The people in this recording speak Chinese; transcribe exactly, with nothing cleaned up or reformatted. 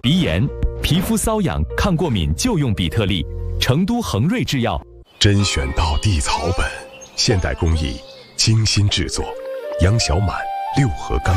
鼻炎、皮肤瘙痒、抗过敏就用比特利。成都恒瑞制药， 甄选到地草本，现代工艺，精心制作，杨小满六合钢。